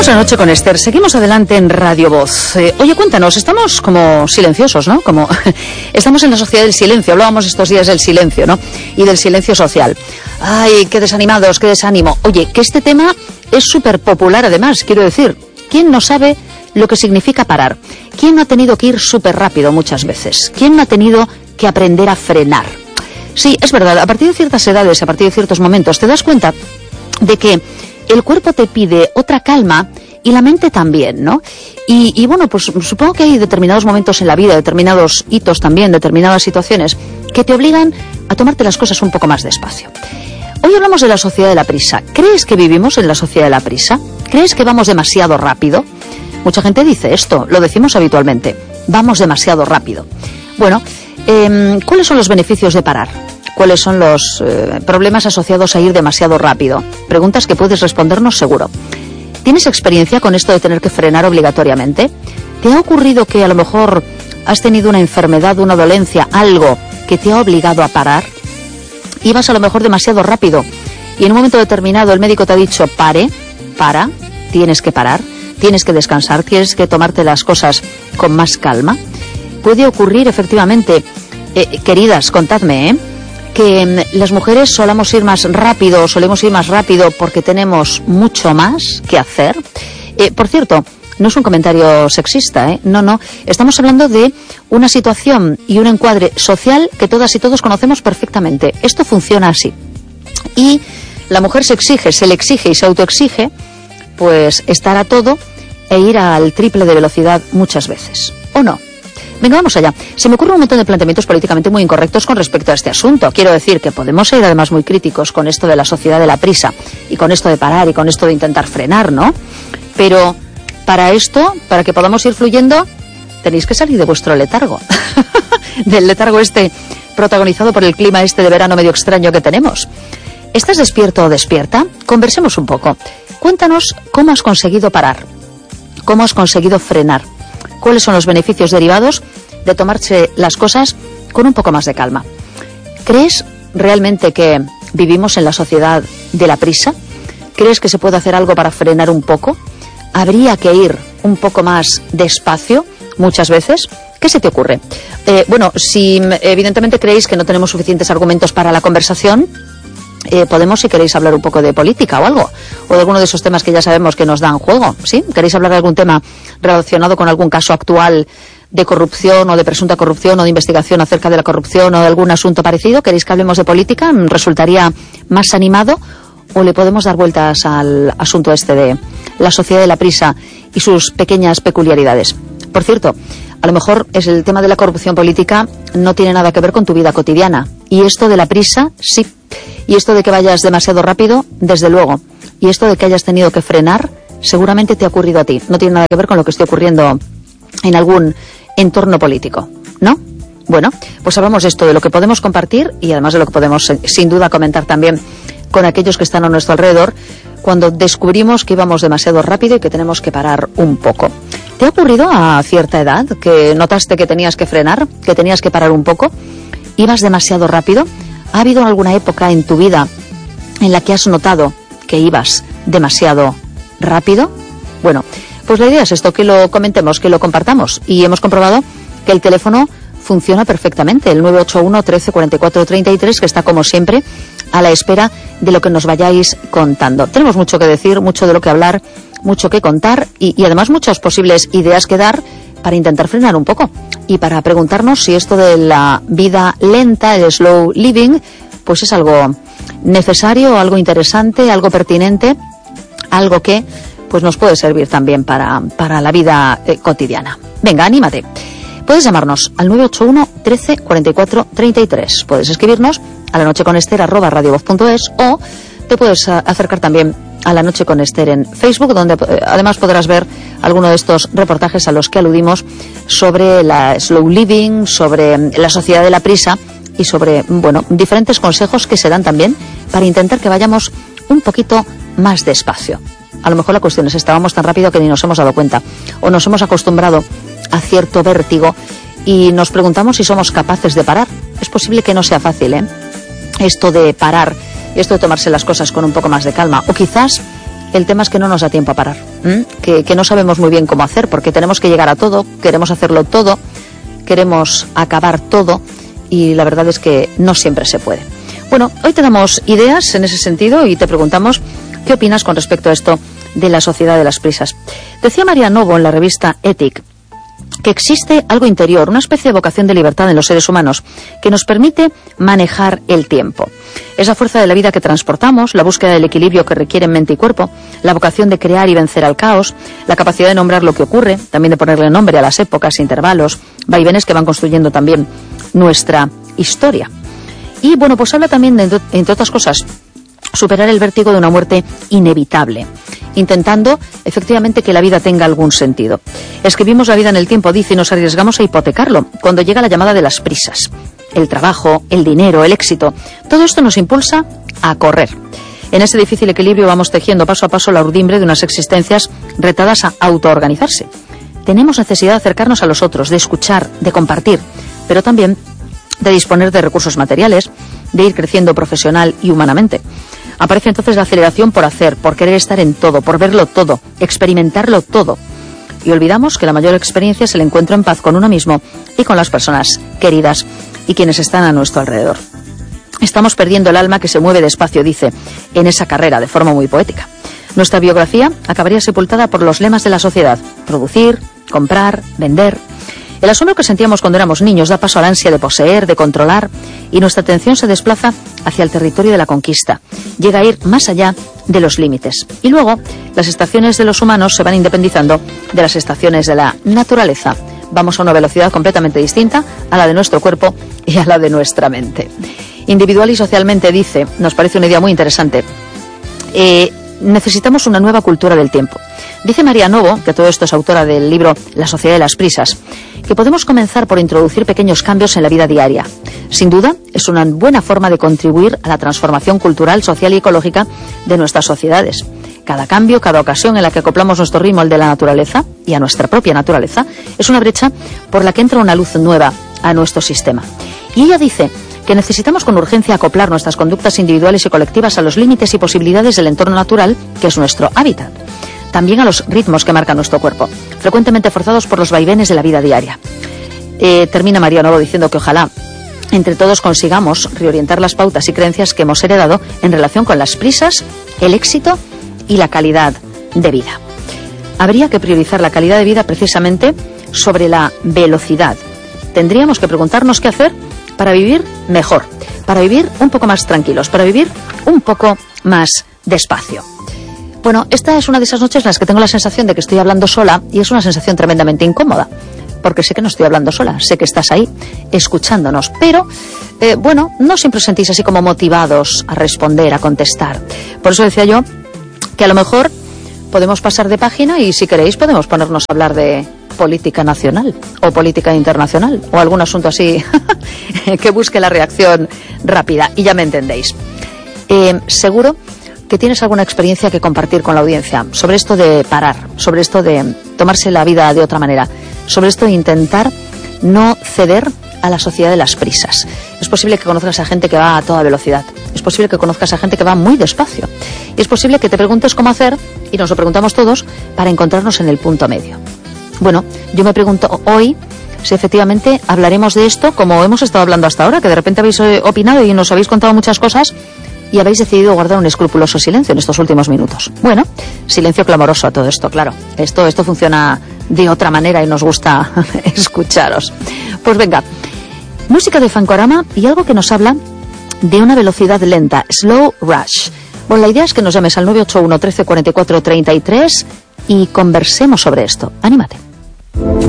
Seguimos la noche con Esther, seguimos adelante en Radio Voz. Oye, cuéntanos, estamos como silenciosos, ¿no? Como estamos en la sociedad del silencio, hablábamos estos días del silencio, ¿no? Y del silencio social. Ay, qué desanimados, qué desánimo. Oye, que este tema es súper popular además, quiero decir, ¿quién no sabe lo que significa parar? ¿Quién no ha tenido que ir súper rápido muchas veces? ¿Quién no ha tenido que aprender a frenar? Sí, es verdad, a partir de ciertas edades, a partir de ciertos momentos, te das cuenta de que el cuerpo te pide otra calma y la mente también, ¿no? Y bueno, pues supongo que hay determinados momentos en la vida, determinados hitos también, determinadas situaciones que te obligan a tomarte las cosas un poco más despacio. Hoy hablamos de la sociedad de la prisa. ¿Crees que vivimos en la sociedad de la prisa? ¿Crees que vamos demasiado rápido? Mucha gente dice esto, lo decimos habitualmente. Vamos demasiado rápido. Bueno, ¿cuáles son los beneficios de parar? ¿Cuáles son los problemas asociados a ir demasiado rápido? Preguntas que puedes respondernos seguro. ¿Tienes experiencia con esto de tener que frenar obligatoriamente? ¿Te ha ocurrido que a lo mejor has tenido una enfermedad, una dolencia, algo que te ha obligado a parar? Ibas a lo mejor demasiado rápido y en un momento determinado el médico te ha dicho para, tienes que parar, tienes que descansar, tienes que tomarte las cosas con más calma. Puede ocurrir efectivamente, queridas, contadme, que las mujeres solemos ir más rápido porque tenemos mucho más que hacer. Por cierto, no es un comentario sexista, no, estamos hablando de una situación y un encuadre social que todas y todos conocemos perfectamente. Esto funciona así. Y la mujer se le exige y se autoexige, pues estar a todo e ir al triple de velocidad muchas veces, ¿o no? Venga, vamos allá. Se me ocurre un montón de planteamientos políticamente muy incorrectos con respecto a este asunto. Quiero decir que podemos ser además muy críticos con esto de la sociedad de la prisa y con esto de parar y con esto de intentar frenar, ¿no? Pero para esto, para que podamos ir fluyendo, tenéis que salir de vuestro letargo. Del letargo este protagonizado por el clima este de verano medio extraño que tenemos. ¿Estás despierto o despierta? Conversemos un poco. Cuéntanos cómo has conseguido parar. ¿Cómo has conseguido frenar? ¿Cuáles son los beneficios derivados de tomarse las cosas con un poco más de calma? ¿Crees realmente que vivimos en la sociedad de la prisa? ¿Crees que se puede hacer algo para frenar un poco? ¿Habría que ir un poco más despacio muchas veces? ¿Qué se te ocurre? Bueno, si evidentemente creéis que no tenemos suficientes argumentos para la conversación, podemos, si queréis, hablar un poco de política o algo, o de alguno de esos temas que ya sabemos que nos dan juego, ¿sí? ¿Queréis hablar de algún tema relacionado con algún caso actual de corrupción o de presunta corrupción o de investigación acerca de la corrupción o de algún asunto parecido? ¿Queréis que hablemos de política? ¿Resultaría más animado? ¿O le podemos dar vueltas al asunto este de la sociedad de la prisa y sus pequeñas peculiaridades? Por cierto, a lo mejor es el tema de la corrupción política no tiene nada que ver con tu vida cotidiana. Y esto de la prisa, sí. Y esto de que vayas demasiado rápido, desde luego. Y esto de que hayas tenido que frenar, seguramente te ha ocurrido a ti. No tiene nada que ver con lo que esté ocurriendo en algún entorno político, ¿no? Bueno, pues hablamos de esto, de lo que podemos compartir y además de lo que podemos, sin duda, comentar también con aquellos que están a nuestro alrededor cuando descubrimos que íbamos demasiado rápido y que tenemos que parar un poco. ¿Te ha ocurrido a cierta edad que notaste que tenías que frenar, que tenías que parar un poco? ¿Ibas demasiado rápido? ¿Ha habido alguna época en tu vida en la que has notado que ibas demasiado rápido? Bueno, pues la idea es esto, que lo comentemos, que lo compartamos. Y hemos comprobado que el teléfono funciona perfectamente, el 981 13 44 33, que está como siempre a la espera de lo que nos vayáis contando. Tenemos mucho que decir, mucho de lo que hablar, mucho que contar y además muchas posibles ideas que dar para intentar frenar un poco y para preguntarnos si esto de la vida lenta, el slow living, pues es algo necesario, algo interesante, algo pertinente, algo que pues nos puede servir también para la vida cotidiana. Venga, anímate. Puedes llamarnos al 981 13 44 33. Puedes escribirnos a lanocheconester@radiovoz.es o te puedes acercar también a La Noche con Esther en Facebook, donde además podrás ver alguno de estos reportajes a los que aludimos sobre la slow living, sobre la sociedad de la prisa y sobre, bueno, diferentes consejos que se dan también para intentar que vayamos un poquito más despacio. A lo mejor la cuestión es esta, vamos tan rápido que ni nos hemos dado cuenta o nos hemos acostumbrado a cierto vértigo y nos preguntamos si somos capaces de parar. Es posible que no sea fácil, esto de parar, esto de tomarse las cosas con un poco más de calma, o quizás El tema es que no nos da tiempo a parar, que no sabemos muy bien cómo hacer, porque tenemos que llegar a todo, queremos hacerlo todo, queremos acabar todo, y la verdad es que no siempre se puede. Bueno, hoy te damos ideas en ese sentido y te preguntamos qué opinas con respecto a esto de la sociedad de las prisas. Decía María Novo en la revista Ethic que existe algo interior, una especie de vocación de libertad en los seres humanos que nos permite manejar el tiempo. Esa fuerza de la vida que transportamos, la búsqueda del equilibrio que requiere mente y cuerpo, la vocación de crear y vencer al caos, la capacidad de nombrar lo que ocurre, también de ponerle nombre a las épocas, intervalos, vaivenes que van construyendo también nuestra historia. Y bueno, pues habla también de, entre otras cosas, superar el vértigo de una muerte inevitable, intentando efectivamente que la vida tenga algún sentido. Escribimos la vida en el tiempo, dice, y nos arriesgamos a hipotecarlo cuando llega la llamada de las prisas. El trabajo, el dinero, el éxito, todo esto nos impulsa a correr. En ese difícil equilibrio vamos tejiendo paso a paso la urdimbre de unas existencias retadas a autoorganizarse. Tenemos necesidad de acercarnos a los otros, de escuchar, de compartir, pero también de disponer de recursos materiales, de ir creciendo profesional y humanamente. Aparece entonces la aceleración por hacer, por querer estar en todo, por verlo todo, experimentarlo todo. Y olvidamos que la mayor experiencia es el encuentro en paz con uno mismo y con las personas queridas y quienes están a nuestro alrededor. Estamos perdiendo el alma que se mueve despacio, dice, en esa carrera, de forma muy poética. Nuestra biografía acabaría sepultada por los lemas de la sociedad: producir, comprar, vender. El asombro que sentíamos cuando éramos niños da paso a la ansia de poseer, de controlar, y nuestra atención se desplaza hacia el territorio de la conquista. Llega a ir más allá de los límites. Y luego, las estaciones de los humanos se van independizando de las estaciones de la naturaleza. Vamos a una velocidad completamente distinta a la de nuestro cuerpo y a la de nuestra mente. Individual y socialmente, dice, nos parece una idea muy interesante, necesitamos una nueva cultura del tiempo. Dice María Novo, que todo esto es autora del libro La sociedad de las prisas, que podemos comenzar por introducir pequeños cambios en la vida diaria. Sin duda, es una buena forma de contribuir a la transformación cultural, social y ecológica de nuestras sociedades. Cada cambio, cada ocasión en la que acoplamos nuestro ritmo al de la naturaleza y a nuestra propia naturaleza, es una brecha por la que entra una luz nueva a nuestro sistema. Y ella dice que necesitamos con urgencia acoplar nuestras conductas individuales y colectivas a los límites y posibilidades del entorno natural, que es nuestro hábitat. También a los ritmos que marca nuestro cuerpo, frecuentemente forzados por los vaivenes de la vida diaria. Termina María Novo diciendo que ojalá entre todos consigamos reorientar las pautas y creencias que hemos heredado en relación con las prisas, el éxito y la calidad de vida. Habría que priorizar la calidad de vida precisamente sobre la velocidad. Tendríamos que preguntarnos qué hacer para vivir mejor, para vivir un poco más tranquilos, para vivir un poco más despacio. Bueno, esta es una de esas noches en las que tengo la sensación de que estoy hablando sola, y es una sensación tremendamente incómoda, porque sé que no estoy hablando sola, sé que estás ahí escuchándonos, pero bueno, no siempre os sentís así como motivados a responder, a contestar. Por eso decía yo que a lo mejor podemos pasar de página y, si queréis, podemos ponernos a hablar de política nacional o política internacional o algún asunto así que busque la reacción rápida, y ya me entendéis. Seguro que tienes alguna experiencia que compartir con la audiencia sobre esto de parar, sobre esto de tomarse la vida de otra manera, sobre esto de intentar no ceder a la sociedad de las prisas. Es posible que conozcas a gente que va a toda velocidad, es posible que conozcas a gente que va muy despacio, y es posible que te preguntes cómo hacer, y nos lo preguntamos todos, para encontrarnos en el punto medio. Bueno, yo me pregunto hoy si efectivamente hablaremos de esto como hemos estado hablando hasta ahora, que de repente habéis opinado y nos habéis contado muchas cosas y habéis decidido guardar un escrupuloso silencio en estos últimos minutos. Bueno, silencio clamoroso a todo esto, claro. Esto funciona de otra manera y nos gusta escucharos. Pues venga, música de Fancorama y algo que nos habla de una velocidad lenta, slow rush. Bueno, la idea es que nos llames al 981 13 44 33 y conversemos sobre esto. Anímate.